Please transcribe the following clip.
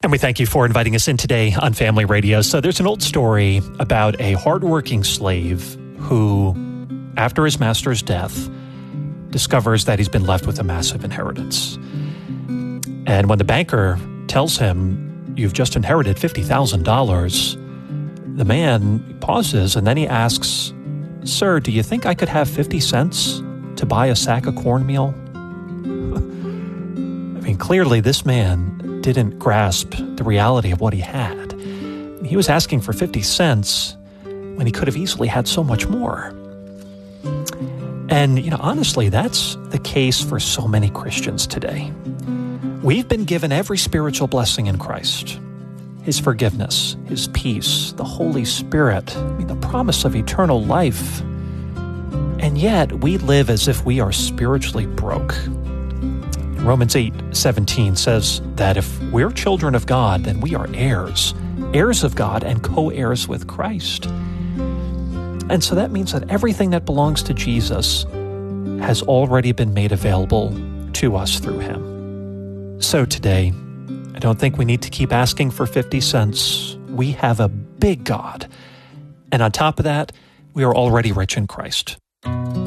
And we thank you for inviting us in today on Family Radio. So there's an old story about a hardworking slave who, after his master's death, discovers that he's been left with a massive inheritance. And when the banker tells him, "You've just inherited $50,000, the man pauses and then he asks, "Sir, do you think I could have 50 cents to buy a sack of cornmeal?" I mean, clearly this man didn't grasp the reality of what he had. He was asking for 50 cents when he could have easily had so much more. And, honestly, that's the case for so many Christians today. We've been given every spiritual blessing in Christ. His forgiveness, His peace, the Holy Spirit, the promise of eternal life. And yet we live as if we are spiritually broke. Romans 8:17 says that if we're children of God, then we are heirs of God and co-heirs with Christ. And so that means that everything that belongs to Jesus has already been made available to us through Him. So today, I don't think we need to keep asking for 50 cents. We have a big God. And on top of that, we are already rich in Christ.